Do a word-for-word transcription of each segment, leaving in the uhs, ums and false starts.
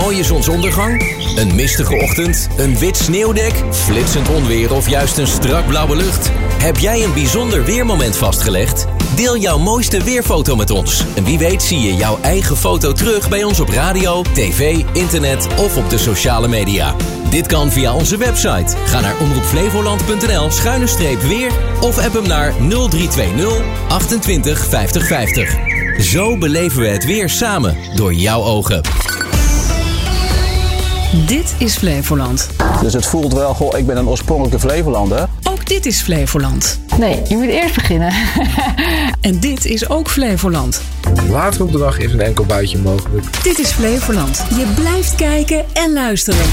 mooie zonsondergang? Een mistige ochtend? Een wit sneeuwdek? Flitsend onweer of juist een strak blauwe lucht? Heb jij een bijzonder weermoment vastgelegd? Deel jouw mooiste weerfoto met ons. En wie weet zie je jouw eigen foto terug bij ons op radio, tv, internet of op de sociale media. Dit kan via onze website. Ga naar omroepflevoland.nl schuine streep weer of app hem naar nul drie twee nul achtentwintig vijftig vijftig. Zo beleven we het weer samen door jouw ogen. Dit is Flevoland. Dus het voelt wel, goh, ik ben een oorspronkelijke Flevolander. Ook dit is Flevoland. Nee, je moet eerst beginnen. En dit is ook Flevoland. Later op de dag is een enkel buitje mogelijk. Dit is Flevoland. Je blijft kijken en luisteren.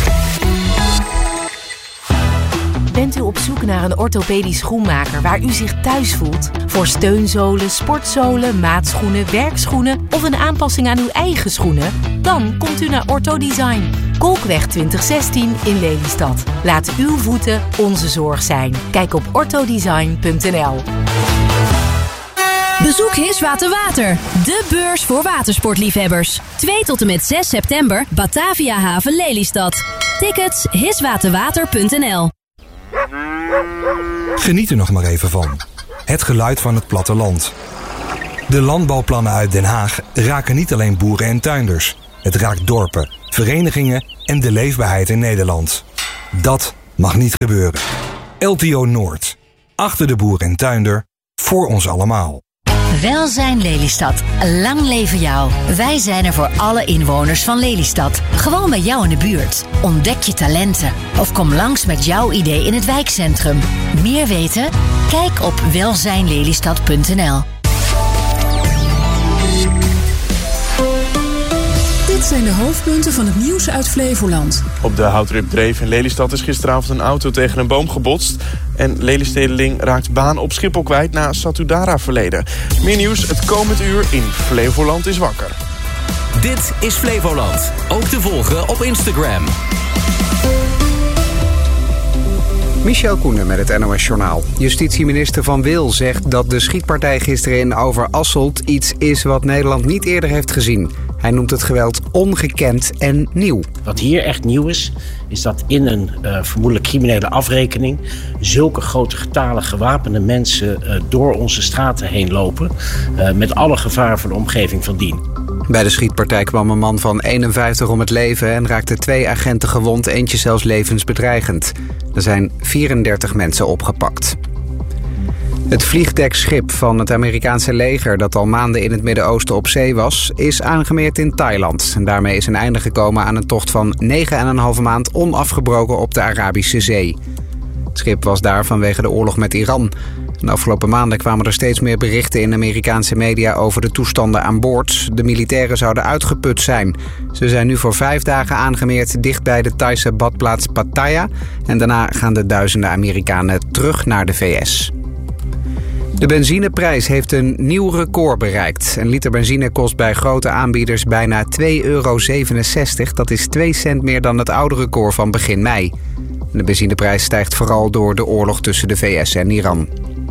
Bent u op zoek naar een orthopedisch schoenmaker waar u zich thuis voelt? Voor steunzolen, sportzolen, maatschoenen, werkschoenen of een aanpassing aan uw eigen schoenen? Dan komt u naar Ortho Design. Kolkweg twintig zestien in Lelystad. Laat uw voeten onze zorg zijn. Kijk op orthodesign punt n l. Bezoek Hiswater Water, de beurs voor watersportliefhebbers. twee tot en met zes september, Batavia Haven Lelystad. Tickets hiswaterwater punt n l. Geniet er nog maar even van. Het geluid van het platteland. De landbouwplannen uit Den Haag raken niet alleen boeren en tuinders. Het raakt dorpen, verenigingen en de leefbaarheid in Nederland. Dat mag niet gebeuren. L T O Noord. Achter de boer en tuinder. Voor ons allemaal. Welzijn Lelystad. Lang leven jou. Wij zijn er voor alle inwoners van Lelystad. Gewoon bij jou in de buurt. Ontdek je talenten. Of kom langs met jouw idee in het wijkcentrum. Meer weten? Kijk op welzijnlelystad punt n l. Dit zijn de hoofdpunten van het nieuws uit Flevoland. Op de Houtripdreef in Lelystad is gisteravond een auto tegen een boom gebotst. En Lelystedeling raakt baan op Schiphol kwijt na Satudara-verleden. Meer nieuws het komend uur in Flevoland is wakker. Dit is Flevoland. Ook te volgen op Instagram. Michel Koenen met het N O S Journaal. Justitieminister Van Wil zegt dat de schietpartij gisteren in Overasselt iets is wat Nederland niet eerder heeft gezien. Hij noemt het geweld ongekend en nieuw. Wat hier echt nieuw is, is dat in een uh, vermoedelijk criminele afrekening zulke grote getalen gewapende mensen uh, door onze straten heen lopen. Uh, met alle gevaar voor de omgeving van dien. Bij de schietpartij kwam een man van eenenvijftig om het leven en raakten twee agenten gewond, eentje zelfs levensbedreigend. Er zijn vierendertig mensen opgepakt. Het vliegdekschip van het Amerikaanse leger dat al maanden in het Midden-Oosten op zee was, is aangemeerd in Thailand. En daarmee is een einde gekomen aan een tocht van negen en een halve maand onafgebroken op de Arabische Zee. Het schip was daar vanwege de oorlog met Iran. De afgelopen maanden kwamen er steeds meer berichten in Amerikaanse media over de toestanden aan boord. De militairen zouden uitgeput zijn. Ze zijn nu voor vijf dagen aangemeerd dicht bij de Thaise badplaats Pattaya. En daarna gaan de duizenden Amerikanen terug naar de V S. De benzineprijs heeft een nieuw record bereikt. Een liter benzine kost bij grote aanbieders bijna twee euro zevenenzestig. Dat is twee cent meer dan het oude record van begin mei. De benzineprijs stijgt vooral door de oorlog tussen de V S en Iran.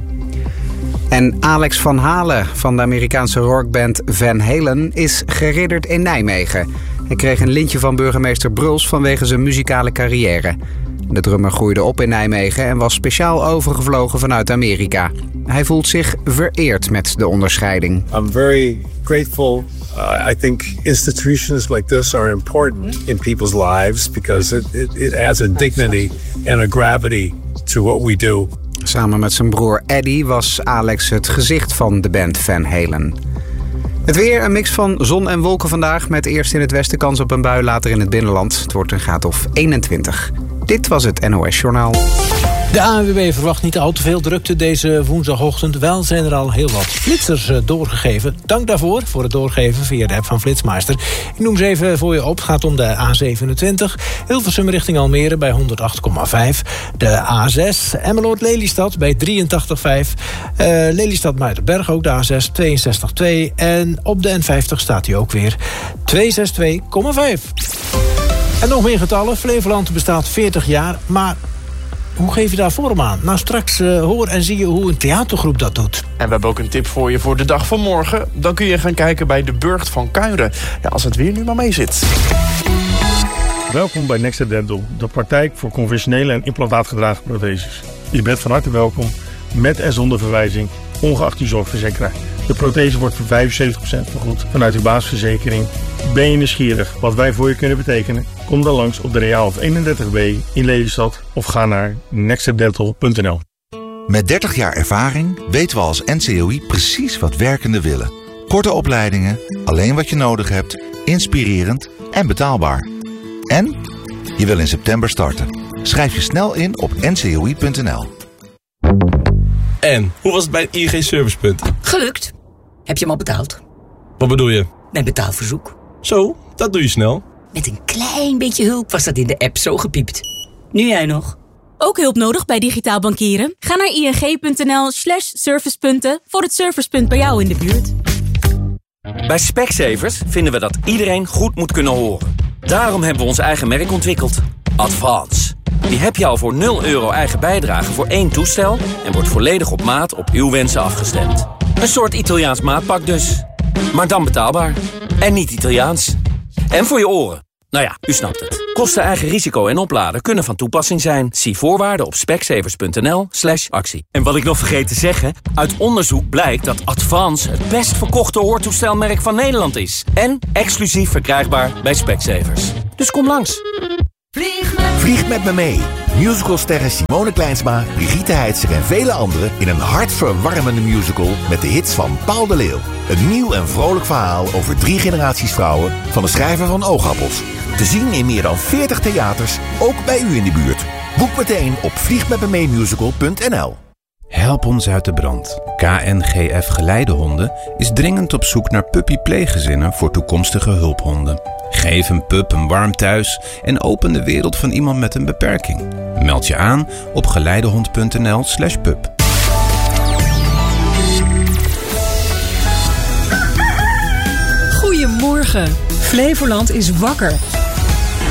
En Alex van Halen van de Amerikaanse rockband Van Halen is geridderd in Nijmegen. Hij kreeg een lintje van burgemeester Bruls vanwege zijn muzikale carrière. De drummer groeide op in Nijmegen en was speciaal overgevlogen vanuit Amerika. Hij voelt zich vereerd met de onderscheiding. I'm very grateful. Uh, I think institutions like this are important in people's lives because it, it, it adds a dignity and a gravity to what we do. Samen met zijn broer Eddie was Alex het gezicht van de band Van Halen. Het weer, een mix van zon en wolken vandaag, met eerst in het westen kans op een bui, later in het binnenland. Het wordt een graad of eenentwintig. Dit was het N O S Journaal. De A N W B verwacht niet al te veel drukte deze woensdagochtend. Wel zijn er al heel wat flitsers doorgegeven. Dank daarvoor, voor het doorgeven via de app van Flitsmeister. Ik noem ze even voor je op. Het gaat om de A zevenentwintig. Hilversum richting Almere bij honderdacht komma vijf. De A zes, Emmeloord-Lelystad bij drieëntachtig komma vijf. Uh, Lelystad-Muidenberg ook de A zes, tweeënzestig komma twee. En op de N vijftig staat hij ook weer tweehonderdzesentwintig komma vijf. En nog meer getallen. Flevoland bestaat veertig jaar, maar hoe geef je daar vorm aan? Nou, straks uh, hoor en zie je hoe een theatergroep dat doet. En we hebben ook een tip voor je voor de dag van morgen. Dan kun je gaan kijken bij de Burcht van Kuiren. Ja, als het weer nu maar mee zit. Welkom bij Nexa Dental, de praktijk voor conventionele en implantaatgedragen protheses. Je bent van harte welkom, met en zonder verwijzing, ongeacht uw zorgverzekeraar. De prothese wordt voor vijfenzeventig procent vergoed vanuit uw basisverzekering. Ben je nieuwsgierig wat wij voor je kunnen betekenen? Kom dan langs op de Reaalhof eenendertig B in Lelystad of ga naar nexa dental punt n l. Met dertig jaar ervaring weten we als N C O I precies wat werkenden willen. Korte opleidingen, alleen wat je nodig hebt, inspirerend en betaalbaar. En je wil in september starten. Schrijf je snel in op n c o i punt n l. En, hoe was het bij het I N G Servicepunt? Gelukt. Heb je hem al betaald? Wat bedoel je? Mijn betaalverzoek. Zo, dat doe je snel. Met een klein beetje hulp was dat in de app zo gepiept. Nu jij nog. Ook hulp nodig bij digitaal bankieren? Ga naar ing punt n l slash servicepunten voor het servicepunt bij jou in de buurt. Bij Specsavers vinden we dat iedereen goed moet kunnen horen. Daarom hebben we ons eigen merk ontwikkeld. Advance. Die heb je al voor nul euro eigen bijdrage voor één toestel en wordt volledig op maat op uw wensen afgestemd. Een soort Italiaans maatpak dus. Maar dan betaalbaar. En niet Italiaans. En voor je oren. Nou ja, u snapt het. Kosten eigen risico en opladen kunnen van toepassing zijn. Zie voorwaarden op specsavers punt n l slash actie. En wat ik nog vergeet te zeggen, uit onderzoek blijkt dat Advance het best verkochte hoortoestelmerk van Nederland is. En exclusief verkrijgbaar bij Specsavers. Dus kom langs. Vlieg met, Vlieg met me mee. Musicalsterren Simone Kleinsma, Brigitte Heitzer en vele anderen in een hartverwarmende musical met de hits van Paul de Leeuw. Een nieuw en vrolijk verhaal over drie generaties vrouwen van de schrijver van Oogappels. Te zien in meer dan veertig theaters, ook bij u in de buurt. Boek meteen op vlieg met me mee musical punt n l. Help ons uit de brand. K N G F Geleidehonden is dringend op zoek naar puppypleeggezinnen voor toekomstige hulphonden. Geef een pup een warm thuis en open de wereld van iemand met een beperking. Meld je aan op geleidehond punt n l slash pup. Goedemorgen. Flevoland is wakker